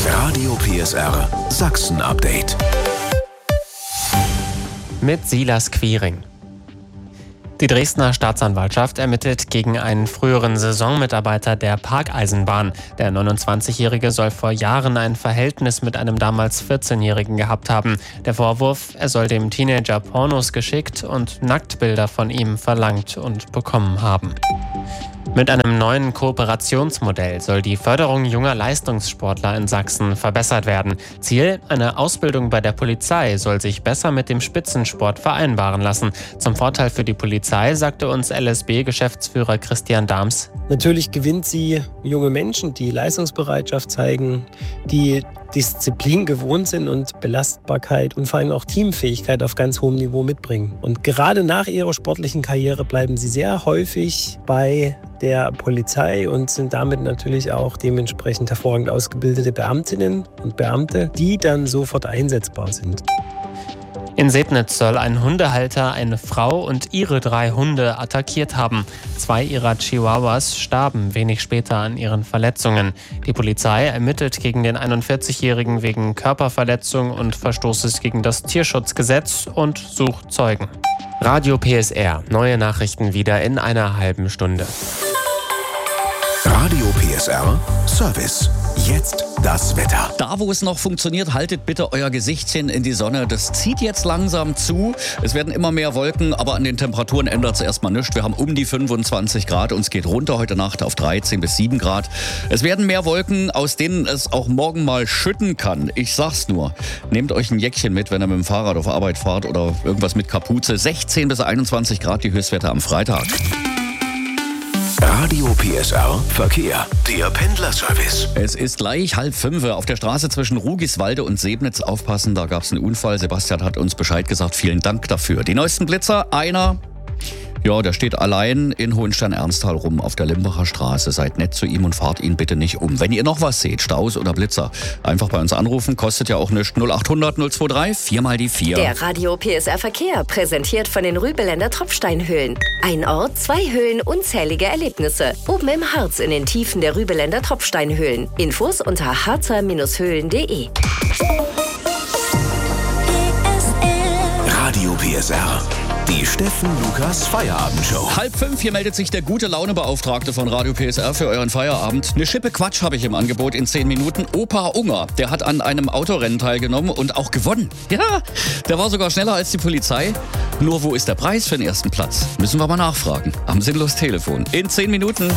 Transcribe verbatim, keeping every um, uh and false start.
Radio P S R Sachsen-Update. Mit Silas Quiring. Die Dresdner Staatsanwaltschaft ermittelt gegen einen früheren Saisonmitarbeiter der Parkeisenbahn. Der neunundzwanzigjährige soll vor Jahren ein Verhältnis mit einem damals vierzehnjährigen gehabt haben. Der Vorwurf, er soll dem Teenager Pornos geschickt und Nacktbilder von ihm verlangt und bekommen haben. Mit einem neuen Kooperationsmodell soll die Förderung junger Leistungssportler in Sachsen verbessert werden. Ziel: eine Ausbildung bei der Polizei soll sich besser mit dem Spitzensport vereinbaren lassen. Zum Vorteil für die Polizei, sagte uns L S B-Geschäftsführer Christian Dahms. Natürlich gewinnt sie junge Menschen, die Leistungsbereitschaft zeigen, die Disziplin gewohnt sind und Belastbarkeit und vor allem auch Teamfähigkeit auf ganz hohem Niveau mitbringen. Und gerade nach ihrer sportlichen Karriere bleiben sie sehr häufig bei der Polizei und sind damit natürlich auch dementsprechend hervorragend ausgebildete Beamtinnen und Beamte, die dann sofort einsetzbar sind. In Sebnitz soll ein Hundehalter eine Frau und ihre drei Hunde attackiert haben. Zwei ihrer Chihuahuas starben wenig später an ihren Verletzungen. Die Polizei ermittelt gegen den einundvierzigjährigen wegen Körperverletzung und Verstoßes gegen das Tierschutzgesetz und sucht Zeugen. Radio P S R. Neue Nachrichten wieder in einer halben Stunde. Radio P S R Service. Jetzt das Wetter. Da, wo es noch funktioniert, haltet bitte euer Gesichtchen in die Sonne. Das zieht jetzt langsam zu. Es werden immer mehr Wolken, aber an den Temperaturen ändert es erstmal nichts. Wir haben um die fünfundzwanzig Grad und es geht runter heute Nacht auf dreizehn bis sieben Grad. Es werden mehr Wolken, aus denen es auch morgen mal schütten kann. Ich sag's nur. Nehmt euch ein Jäckchen mit, wenn ihr mit dem Fahrrad auf Arbeit fahrt oder irgendwas mit Kapuze. sechzehn bis einundzwanzig Grad die Höchstwerte am Freitag. Radio P S R Verkehr. Der Pendlerservice. Es ist gleich halb fünf. Auf der Straße zwischen Rugiswalde und Sebnitz aufpassen, da gab es einen Unfall. Sebastian hat uns Bescheid gesagt. Vielen Dank dafür. Die neuesten Blitzer, einer... Ja, der steht allein in Hohenstein-Ernsthal rum auf der Limbacher Straße. Seid nett zu ihm und fahrt ihn bitte nicht um. Wenn ihr noch was seht, Staus oder Blitzer, einfach bei uns anrufen. Kostet ja auch nichts. null achthundert null drei drei, vier mal die vier. Der Radio P S R Verkehr, präsentiert von den Rübeländer Tropfsteinhöhlen. Ein Ort, zwei Höhlen, unzählige Erlebnisse. Oben im Harz in den Tiefen der Rübeländer Tropfsteinhöhlen. Infos unter harzer Höhlen punkt de. Radio P S R. Die Steffen Lukas Feierabendshow. Halb fünf, hier meldet sich der Gute-Laune-Beauftragte von Radio P S R für euren Feierabend. Eine Schippe Quatsch habe ich im Angebot in zehn Minuten. Opa Unger, der hat an einem Autorennen teilgenommen und auch gewonnen. Ja, der war sogar schneller als die Polizei. Nur wo ist der Preis für den ersten Platz? Müssen wir mal nachfragen. Am Sinnlos Telefon. In zehn Minuten.